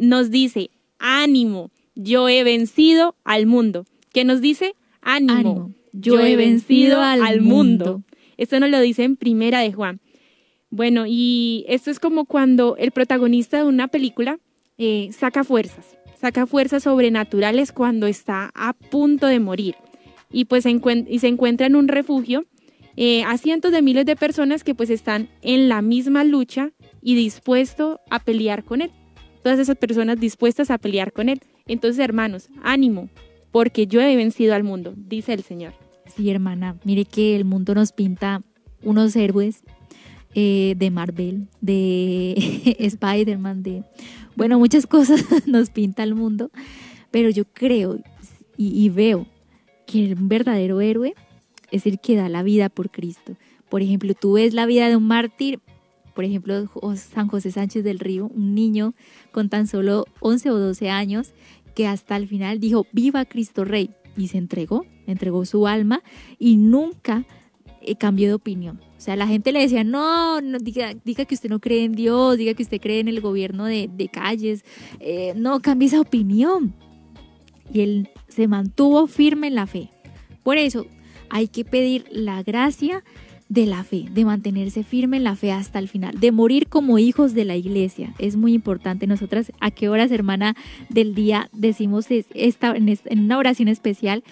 nos dice, ánimo, yo he vencido al mundo. ¿Qué nos dice? Ánimo, yo he vencido al mundo. Esto nos lo dice en Primera de Juan. Bueno, y esto es como cuando el protagonista de una película saca fuerzas sobrenaturales cuando está a punto de morir. Y pues se encuentra en un refugio a cientos de miles de personas que pues están en la misma lucha y dispuestos a pelear con él. Todas esas personas dispuestas a pelear con él. Entonces, hermanos, ánimo, porque yo he vencido al mundo, dice el Señor. Sí, hermana, mire que el mundo nos pinta unos héroes de Marvel, de Spider-Man, bueno, muchas cosas nos pinta el mundo, pero yo creo y veo que un verdadero héroe es el que da la vida por Cristo. Por ejemplo, tú ves la vida de un mártir, por ejemplo, San José Sánchez del Río, un niño con tan solo 11 o 12 años, que hasta el final dijo, ¡viva Cristo Rey! Y se entregó su alma y nunca cambió de opinión. O sea, la gente le decía, no diga que usted no cree en Dios, diga que usted cree en el gobierno de calles, no cambie esa opinión. Y él se mantuvo firme en la fe. Por eso hay que pedir la gracia de la fe, de mantenerse firme en la fe hasta el final, de morir como hijos de la iglesia. Es muy importante. Nosotras, ¿a qué horas, hermana, del día decimos en una oración especial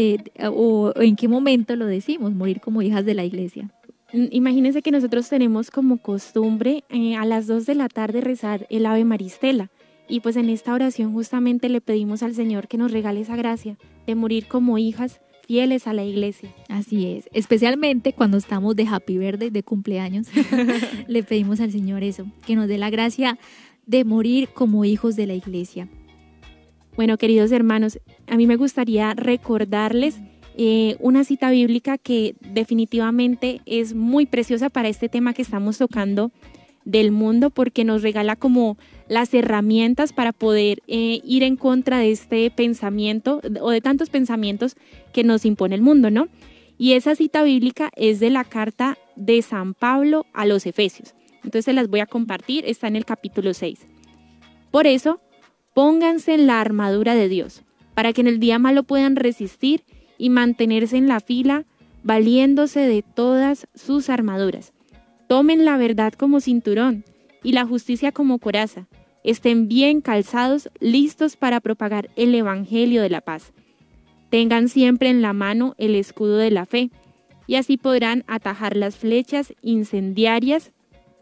o en qué momento lo decimos, morir como hijas de la iglesia? Imagínense que nosotros tenemos como costumbre a las 2 de la tarde rezar el Ave Maristela. Y pues en esta oración justamente le pedimos al Señor que nos regale esa gracia de morir como hijas fieles a la iglesia. Así es, especialmente cuando estamos de happy birthday, de cumpleaños, le pedimos al Señor eso, que nos dé la gracia de morir como hijos de la iglesia. Bueno, queridos hermanos, a mí me gustaría recordarles una cita bíblica que definitivamente es muy preciosa para este tema que estamos tocando del mundo, porque nos regala como las herramientas para poder ir en contra de este pensamiento o de tantos pensamientos que nos impone el mundo, ¿no? Y esa cita bíblica es de la carta de San Pablo a los Efesios. Entonces se las voy a compartir, está en el capítulo 6. Por eso, pónganse en la armadura de Dios, para que en el día malo puedan resistir y mantenerse en la fila, valiéndose de todas sus armaduras. Tomen la verdad como cinturón y la justicia como coraza. Estén bien calzados, listos para propagar el evangelio de la paz. Tengan siempre en la mano el escudo de la fe, y así podrán atajar las flechas incendiarias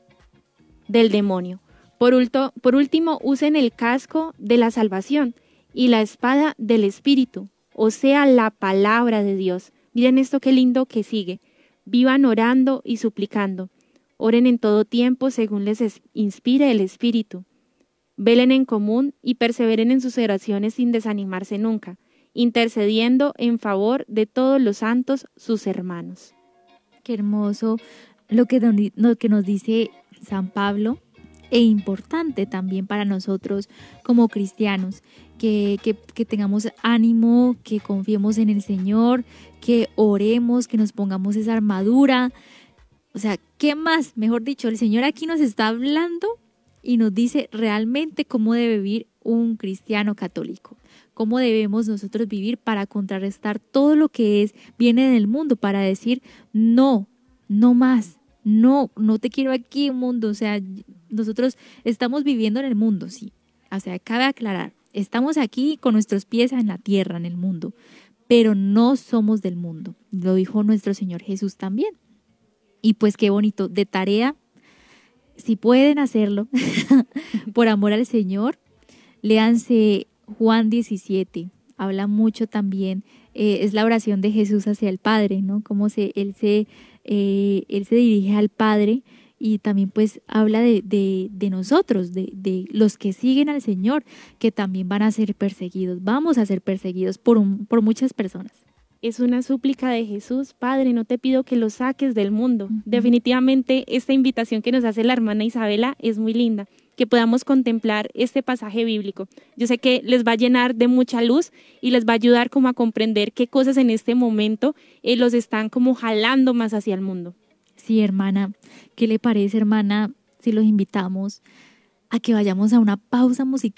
del demonio. Por último, usen el casco de la salvación y la espada del Espíritu, o sea, la palabra de Dios. Miren esto qué lindo que sigue. Vivan orando y suplicando. Oren en todo tiempo según les inspire el Espíritu. Velen en común y perseveren en sus oraciones sin desanimarse nunca, intercediendo en favor de todos los santos, sus hermanos. Qué hermoso lo que nos dice San Pablo, e importante también para nosotros como cristianos, que tengamos ánimo, que confiemos en el Señor, que oremos, que nos pongamos esa armadura. O sea, ¿qué más? Mejor dicho, el Señor aquí nos está hablando y nos dice realmente cómo debe vivir un cristiano católico, cómo debemos nosotros vivir para contrarrestar todo lo que viene del mundo, para decir no más, no te quiero aquí, mundo. O sea, nosotros estamos viviendo en el mundo, sí. O sea, cabe aclarar, estamos aquí con nuestros pies en la tierra, en el mundo, pero no somos del mundo. Lo dijo nuestro Señor Jesús también. Y pues qué bonito, de tarea, si pueden hacerlo, por amor al Señor, léanse Juan 17, habla mucho también, es la oración de Jesús hacia el Padre, ¿no? Cómo él se dirige al Padre y también pues habla de nosotros, de los que siguen al Señor, que también van a ser perseguidos, vamos a ser perseguidos por muchas personas. Es una súplica de Jesús: Padre, no te pido que los saques del mundo. Definitivamente esta invitación que nos hace la hermana Isabela es muy linda, que podamos contemplar este pasaje bíblico. Yo sé que les va a llenar de mucha luz y les va a ayudar como a comprender qué cosas en este momento los están como jalando más hacia el mundo. Sí, hermana, ¿qué le parece, hermana, si los invitamos a que vayamos a una pausa musical?